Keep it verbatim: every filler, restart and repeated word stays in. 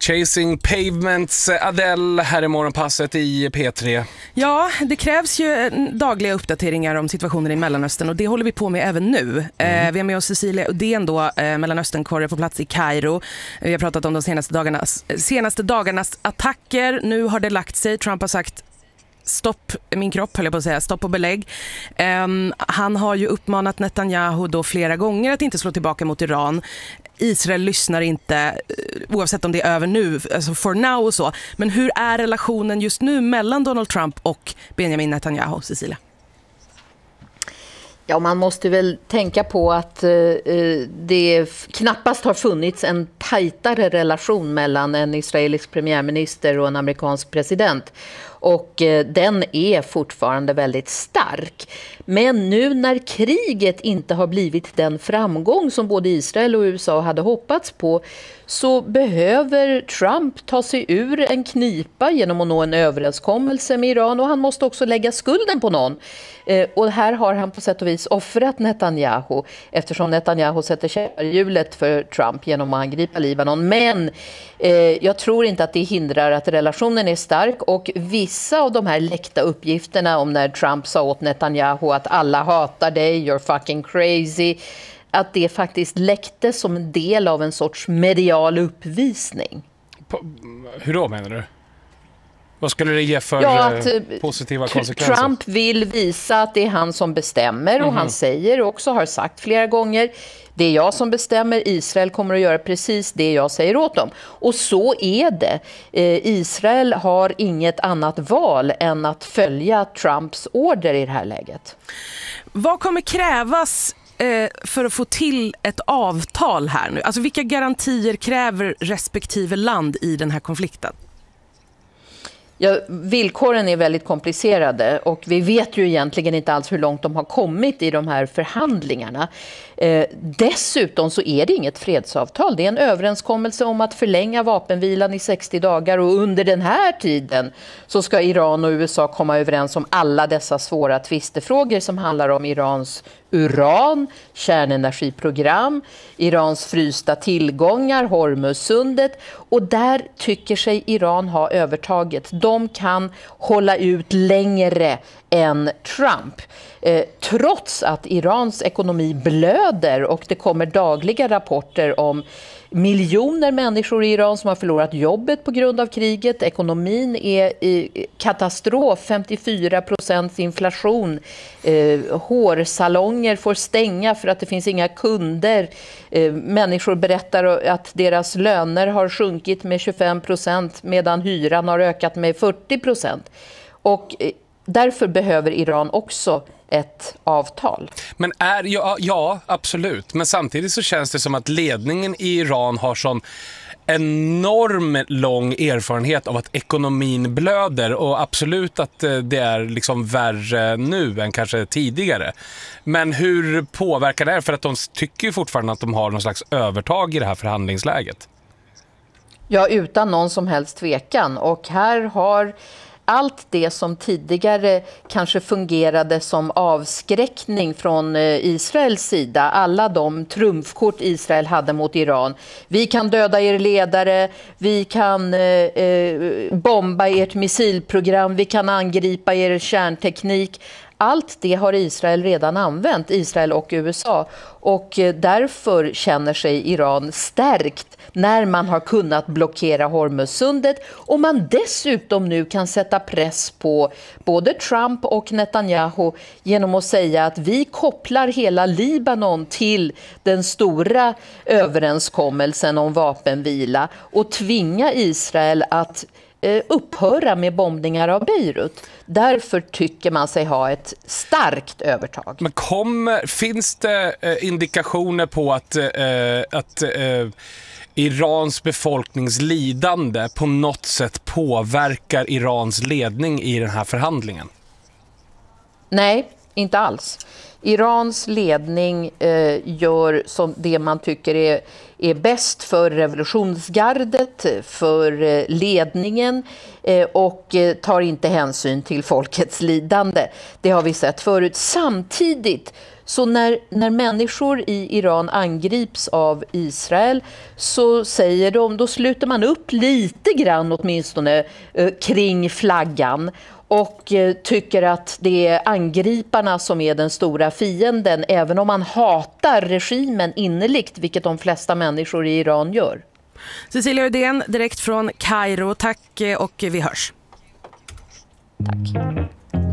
Chasing Pavements, Adele här i morgonpasset i P tre. Ja, det krävs ju dagliga uppdateringar om situationen i Mellanöstern och det håller vi på med även nu. Mm. Eh, vi har med oss Cecilia Uddén då, eh, Mellanösternkorre på plats i Kairo. Vi har pratat om de senaste dagarnas, senaste dagarnas attacker. Nu har det lagt sig. Trump har sagt stopp min kropp, höll jag på att säga, stopp och belägg. Um, han har ju uppmanat Netanyahu då flera gånger att inte slå tillbaka mot Iran. Israel lyssnar inte, oavsett om det är över nu, alltså for now och så. Men hur är relationen just nu mellan Donald Trump och Benjamin Netanyahu, Cecilia? Ja, man måste väl tänka på att eh, det knappast har funnits en tajtare relation mellan en israelisk premiärminister och en amerikansk president. Och eh, den är fortfarande väldigt stark. Men nu när kriget inte har blivit den framgång som både Israel och U S A hade hoppats på, så behöver Trump ta sig ur en knipa genom att nå en överenskommelse med Iran, och han måste också lägga skulden på någon. Eh, och här har han på sätt och vis offrat Netanyahu, eftersom Netanyahu sätter käppar i hjulet för Trump genom att angripa Libanon. Men eh, jag tror inte att det hindrar att relationen är stark, och vissa av de här läckta uppgifterna om när Trump sa åt Netanyahu att alla hatar dig, you're fucking crazy, att det faktiskt läckte som en del av en sorts medial uppvisning. På, hur då menar du? Vad skulle det ge för ja, att, positiva konsekvenser? Trump vill visa att det är han som bestämmer, och mm-hmm. han säger och också har sagt flera gånger, det är jag som bestämmer, Israel kommer att göra precis det jag säger åt dem. Och så är det. Eh, Israel har inget annat val än att följa Trumps order i det här läget. Vad kommer krävas för att få till ett avtal här nu? Alltså vilka garantier kräver respektive land i den här konflikten? Ja, villkoren är väldigt komplicerade, och vi vet ju egentligen inte alls hur långt de har kommit i de här förhandlingarna. Eh, dessutom så är det inget fredsavtal. Det är en överenskommelse om att förlänga vapenvilan i sextio dagar, och under den här tiden så ska Iran och U S A komma överens om alla dessa svåra tvistefrågor som handlar om Irans uran, kärnenergiprogram, Irans frysta tillgångar, Hormuzsundet, och där tycker sig Iran ha övertaget. De kan hålla ut längre än Trump. Eh, trots att Irans ekonomi blöder, och det kommer dagliga rapporter om miljoner människor i Iran som har förlorat jobbet på grund av kriget. Ekonomin är i katastrof, femtiofyra procent inflation. Eh, hårsalonger får stänga för att det finns inga kunder. Eh, människor berättar att deras löner har sjunkit med tjugofem procent medan hyran har ökat med fyrtio procent. Och eh, därför behöver Iran också ett avtal. Men är, ja, ja, absolut. Men samtidigt så känns det som att ledningen i Iran har sån enorm lång erfarenhet av att ekonomin blöder, och absolut att det är liksom värre nu än kanske tidigare. Men hur påverkar det här? För att de tycker ju fortfarande att de har någon slags övertag i det här förhandlingsläget. Ja, utan någon som helst tvekan. Och här har allt det som tidigare kanske fungerade som avskräckning från Israels sida, alla de trumfkort Israel hade mot Iran. Vi kan döda er ledare, vi kan eh, bomba ert missilprogram, vi kan angripa er kärnteknik. Allt det har Israel redan använt, Israel och U S A. Och därför känner sig Iran stärkt när man har kunnat blockera Hormuzsundet, och man dessutom nu kan sätta press på både Trump och Netanyahu genom att säga att vi kopplar hela Libanon till den stora överenskommelsen om vapenvila och tvinga Israel att upphöra med bombningar av Beirut. Därför tycker man sig ha ett starkt övertag. Men kommer, finns det eh, indikationer på att, eh, att eh, Irans befolkningslidande på något sätt påverkar Irans ledning i den här förhandlingen? Nej, inte alls. Irans ledning eh, gör som det man tycker är, är bäst för revolutionsgardet, för eh, ledningen eh, och eh, tar inte hänsyn till folkets lidande. Det har vi sett förut. Samtidigt Så när, när människor i Iran angrips av Israel så säger de, då sluter man upp lite grann åtminstone eh, kring flaggan och eh, tycker att det är angriparna som är den stora fienden, även om man hatar regimen innerligt, vilket de flesta människor i Iran gör. Cecilia Uddén, direkt från Kairo. Tack och vi hörs. Tack.